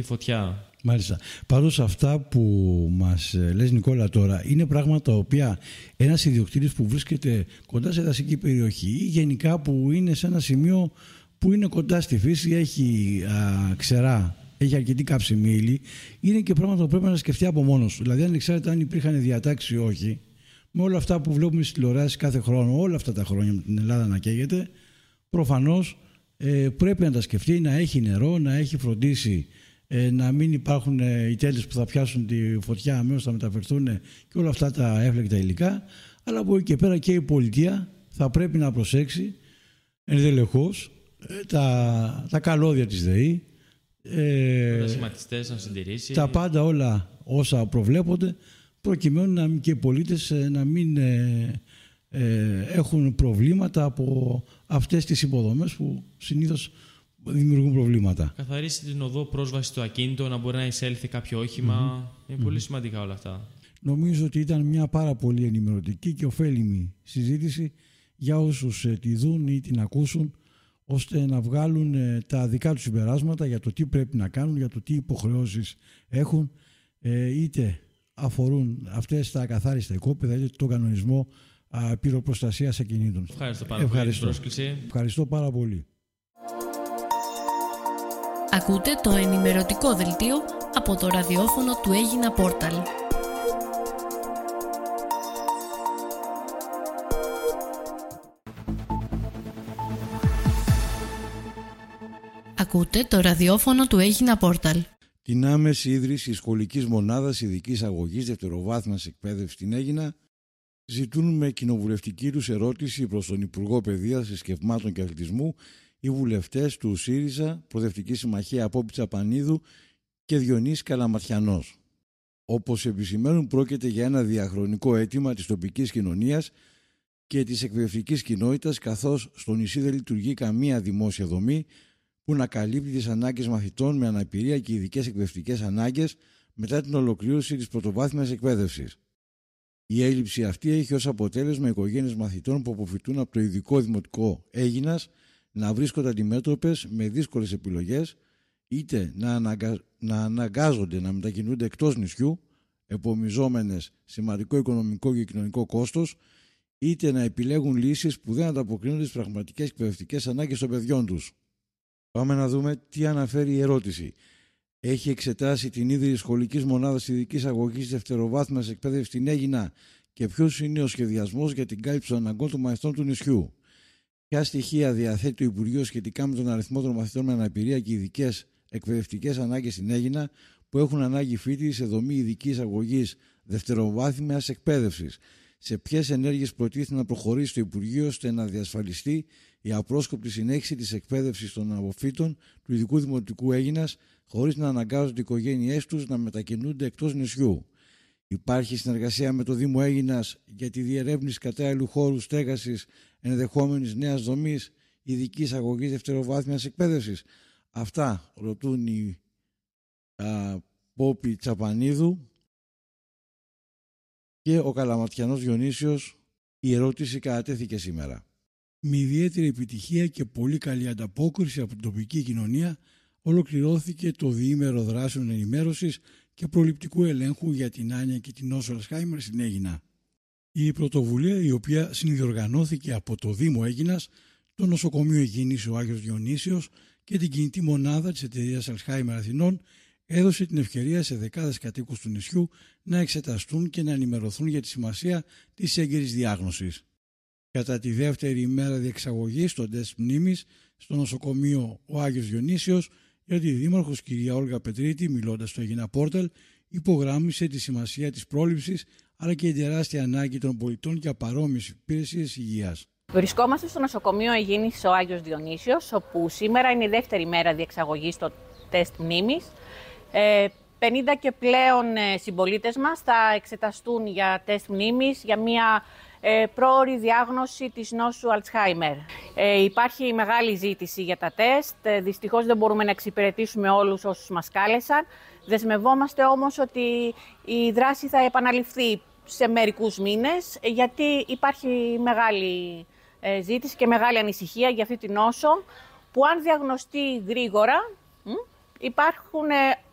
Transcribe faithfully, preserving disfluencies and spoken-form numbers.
ανοιχτή φωτιά. Μάλιστα. Πάντως αυτά που μας λες, Νικόλα, τώρα είναι πράγματα τα οποία ένας ιδιοκτήτης που βρίσκεται κοντά σε δασική περιοχή ή γενικά που είναι σε ένα σημείο που είναι κοντά στη φύση, έχει α, ξερά, έχει αρκετή καύσιμη ύλη, είναι και πράγματα που πρέπει να σκεφτεί από μόνος του. Δηλαδή, ανεξάρτητα αν υπήρχαν διατάξεις ή όχι, με όλα αυτά που βλέπουμε στις τηλεοράσεις κάθε χρόνο, όλα αυτά τα χρόνια με την Ελλάδα να καίγεται, προφανώς ε, πρέπει να τα σκεφτεί, να έχει νερό, να έχει φροντίσει ε, να μην υπάρχουν ε, οι τέλειες που θα πιάσουν τη φωτιά, αμέσως θα μεταφερθούν και όλα αυτά τα έφλεκτα υλικά. Αλλά από εκεί και πέρα και η πολιτεία θα πρέπει να προσέξει ενδελεχώς ε, τα, τα καλώδια της ΔΕΗ, ε, τα σχηματιστές να συντηρήσει, τα πάντα όλα όσα προβλέπονται, προκειμένου να, και οι πολίτες ε, να μην ε, ε, έχουν προβλήματα από αυτές τις υποδομές που συνήθως δημιουργούν προβλήματα. Καθαρίσει την οδό πρόσβαση στο ακίνητο, να μπορεί να εισέλθει κάποιο όχημα. Mm-hmm. Είναι mm-hmm. πολύ σημαντικά όλα αυτά. Νομίζω ότι ήταν μια πάρα πολύ ενημερωτική και ωφέλιμη συζήτηση για όσους ε, τη δουν ή την ακούσουν, ώστε να βγάλουν ε, τα δικά τους συμπεράσματα για το τι πρέπει να κάνουν, για το τι υποχρεώσεις έχουν, ε, είτε αφορούν αυτές τα ακαθάριστα οικόπεδα, είτε τον κανονισμό α, πυροπροστασίας ακινήτων. Ευχαριστώ πάρα Ευχαριστώ. πολύ για την πρόσκληση. Ευχαριστώ πάρα πολύ. Ακούτε το ενημερωτικό δελτίο από το ραδιόφωνο του Έγινα Πόρταλ. Ακούτε το ραδιόφωνο του Έγινα Πόρταλ. Την άμεση ίδρυση σχολικής μονάδας ειδικής αγωγής δευτεροβάθμιας εκπαίδευσης στην Αίγινα ζητούν με κοινοβουλευτική τους ερώτηση προς τον Υπουργό Παιδείας, Θρησκευμάτων και Αθλητισμού οι βουλευτές του ΣΥΡΙΖΑ, Προοδευτική Συμμαχία Απόπη Τσαπανίδου και Διονύση Καλαματιανός. Όπως επισημαίνουν, πρόκειται για ένα διαχρονικό αίτημα της τοπικής κοινωνίας και της εκπαιδευτικής κοινότητας, καθώς στο νησί δεν λειτουργεί καμία δημόσια δομή που να καλύπτει τις ανάγκες μαθητών με αναπηρία και ειδικές εκπαιδευτικές ανάγκες μετά την ολοκλήρωση της πρωτοβάθμιας εκπαίδευσης. Η έλλειψη αυτή έχει ως αποτέλεσμα οικογένειες μαθητών που αποφοιτούν από το ειδικό δημοτικό Αίγινας να βρίσκονται αντιμέτωπες με δύσκολες επιλογές, είτε να, αναγκα... να αναγκάζονται να μετακινούνται εκτός νησιού, επομιζόμενες σημαντικό οικονομικό και κοινωνικό κόστος, είτε να επιλέγουν λύσεις που δεν ανταποκρίνονται στις πραγματικές εκπαιδευτικές ανάγκες των παιδιών τους. Πάμε να δούμε τι αναφέρει η ερώτηση. Έχει εξετάσει την ίδρυση σχολικής μονάδας ειδικής αγωγής δευτεροβάθμιας εκπαίδευσης στην Αίγινα και ποιος είναι ο σχεδιασμός για την κάλυψη των αναγκών των μαθητών του νησιού. Ποια στοιχεία διαθέτει το Υπουργείο σχετικά με τον αριθμό των μαθητών με αναπηρία και ειδικές εκπαιδευτικές ανάγκες στην Αίγινα που έχουν ανάγκη φοιτηση σε δομή ειδικής αγωγής δευτεροβάθμιας εκπαίδευσης. Σε ποιες ενέργειες προτίθεται να προχωρήσει το Υπουργείο ώστε να διασφαλιστεί η απρόσκοπτη συνέχιση της εκπαίδευσης των αποφύτων του ειδικού δημοτικού Αίγινας χωρίς να αναγκάζονται οι οικογένειές τους να μετακινούνται εκτός νησιού. Υπάρχει συνεργασία με το Δήμο Αίγινας για τη διερεύνηση κατάλληλου χώρου στέγασης ενδεχόμενης νέας δομής ειδικής αγωγής δευτεροβάθμιας εκπαίδευσης. Αυτά ρωτούν οι Πόπη Τσαπανίδου και ο Καλαματιανός Διονύσιος. Η ερώτηση κατατέθηκε σήμερα. Με ιδιαίτερη επιτυχία και πολύ καλή ανταπόκριση από την τοπική κοινωνία ολοκληρώθηκε το διήμερο δράσεων ενημέρωσης και προληπτικού ελέγχου για την άνοια και την νόσο Αλτσχάιμερ στην Αίγινα. Η πρωτοβουλία, η οποία συνδιοργανώθηκε από το Δήμο Αίγινας, το Νοσοκομείο Υγιεινής ο Άγιος Διονύσιος και την κινητή μονάδα της εταιρείας Αλτσχάιμερ Αθηνών, έδωσε την ευκαιρία σε δεκάδες κατοίκους του νησιού να εξεταστούν και να ενημερωθούν για τη σημασία της έγκαιρης διάγνωσης. Κατά τη δεύτερη ημέρα διεξαγωγής των τεστ μνήμης στο νοσοκομείο ο Άγιος Διονύσιος, γιατί η Δήμαρχος κυρία Όλγα Πετρίτη, μιλώντας στο Έγινα Πόρταλ, υπογράμμισε τη σημασία της πρόληψης αλλά και η τεράστια ανάγκη των πολιτών για παρόμοιες υπηρεσίες υγείας. Βρισκόμαστε στο νοσοκομείο Υγιεινής ο Άγιος Διονύσιος, όπου σήμερα είναι η δεύτερη μέρα διεξαγωγής των τεστ μνήμης. Ε, πενήντα και πλέον συμπολίτες μας θα εξεταστούν για τεστ μνήμης για μια ε, πρόωρη διάγνωση της νόσου Αλτσχάιμερ. Ε, υπάρχει μεγάλη ζήτηση για τα τεστ, ε, δυστυχώς δεν μπορούμε να εξυπηρετήσουμε όλους όσους μας κάλεσαν. Δεσμευόμαστε όμως ότι η δράση θα επαναληφθεί σε μερικούς μήνες, γιατί υπάρχει μεγάλη ε, ζήτηση και μεγάλη ανησυχία για αυτή την νόσο, που αν διαγνωστεί γρήγορα, μ, υπάρχουν ε,